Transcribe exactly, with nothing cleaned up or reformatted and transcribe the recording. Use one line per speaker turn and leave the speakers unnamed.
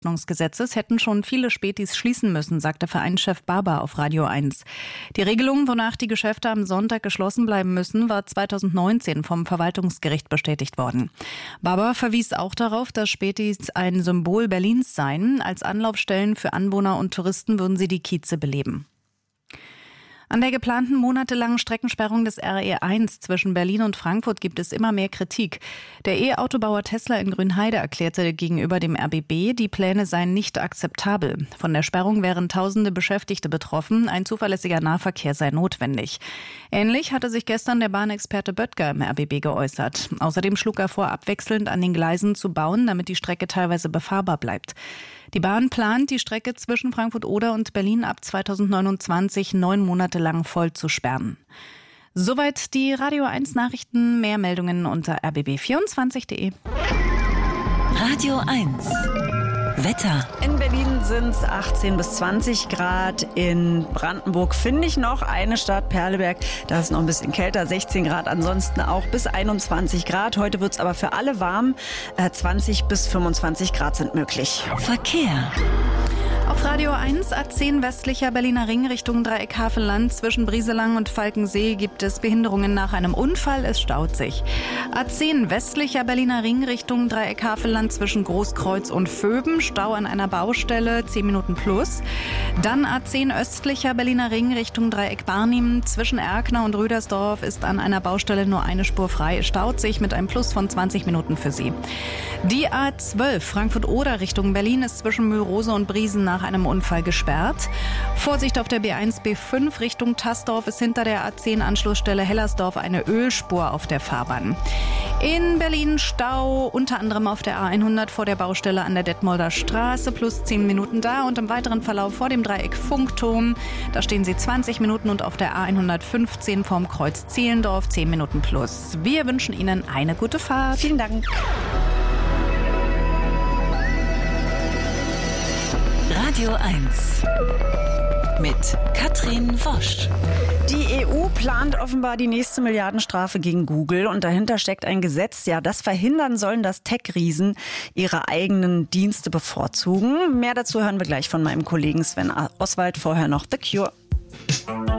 Gesetzes hätten schon viele Spätis schließen müssen, sagte Vereinschef Barber auf Radio eins. Die Regelung, wonach die Geschäfte am Sonntag geschlossen bleiben müssen, war zweitausendneunzehn vom Verwaltungsgericht bestätigt worden. Barber verwies auch darauf, dass Spätis ein Symbol Berlins seien. Als Anlaufstellen für Anwohner und Touristen würden sie die Kieze beleben. An der geplanten monatelangen Streckensperrung des R E eins zwischen Berlin und Frankfurt gibt es immer mehr Kritik. Der E-Autobauer Tesla in Grünheide erklärte gegenüber dem R B B, die Pläne seien nicht akzeptabel. Von der Sperrung wären tausende Beschäftigte betroffen, ein zuverlässiger Nahverkehr sei notwendig. Ähnlich hatte sich gestern der Bahnexperte Böttger im R B B geäußert. Außerdem schlug er vor, abwechselnd an den Gleisen zu bauen, damit die Strecke teilweise befahrbar bleibt. Die Bahn plant, die Strecke zwischen Frankfurt-Oder und Berlin ab zweitausendneunundzwanzig neun Monate lang voll zu sperren. Soweit die Radio eins Nachrichten. Mehr Meldungen unter r b b vierundzwanzig punkt de.
Radio eins Wetter.
In Berlin sind es achtzehn bis zwanzig Grad. In Brandenburg finde ich noch eine Stadt, Perleberg. Da ist es noch ein bisschen kälter, sechzehn Grad. Ansonsten auch bis einundzwanzig Grad. Heute wird es aber für alle warm. zwanzig bis fünfundzwanzig Grad sind möglich.
Verkehr.
Auf Radio eins, A zehn westlicher Berliner Ring Richtung Dreieck Havelland. Zwischen Brieselang und Falkensee gibt es Behinderungen nach einem Unfall. Es staut sich. A zehn westlicher Berliner Ring Richtung Dreieck Havelland zwischen Großkreuz und Vöben. Stau an einer Baustelle, zehn Minuten plus. Dann A zehn östlicher Berliner Ring Richtung Dreieck Barnim. Zwischen Erkner und Rüdersdorf ist an einer Baustelle nur eine Spur frei. Es staut sich mit einem Plus von zwanzig Minuten für Sie. Die A zwölf Frankfurt-Oder Richtung Berlin ist zwischen Mülrose und Briesen nach einem Unfall gesperrt. Vorsicht auf der B eins B fünf Richtung Tassdorf ist hinter der A zehn Anschlussstelle Hellersdorf eine Ölspur auf der Fahrbahn. In Berlin Stau, unter anderem auf der A hundert vor der Baustelle an der Detmolder Straße, plus zehn Minuten da und im weiteren Verlauf vor dem Dreieck Funkturm. Da stehen Sie zwanzig Minuten und auf der A hundertfünfzehn vorm Kreuz Zehlendorf zehn Minuten plus. Wir wünschen Ihnen eine gute Fahrt.
Vielen Dank.
Radio eins mit Katrin Wosch.
Die E U plant offenbar die nächste Milliardenstrafe gegen Google und dahinter steckt ein Gesetz, ja, das verhindern sollen, dass Tech-Riesen ihre eigenen Dienste bevorzugen. Mehr dazu hören wir gleich von meinem Kollegen Sven Oswald. Vorher noch The Cure.